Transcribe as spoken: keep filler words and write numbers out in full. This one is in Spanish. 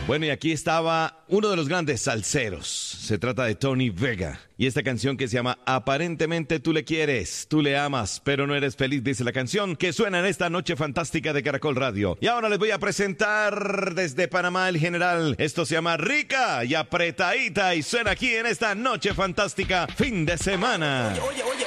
Bueno, y aquí estaba uno de los grandes salseros. Se trata de Tony Vega. Y esta canción que se llama Aparentemente tú le quieres, tú le amas, pero no eres feliz, dice la canción, que suena en esta noche fantástica de Caracol Radio. Y ahora les voy a presentar desde Panamá el general. Esto se llama Rica y Apretadita y suena aquí en esta noche fantástica, fin de semana. Oye, oye, oye.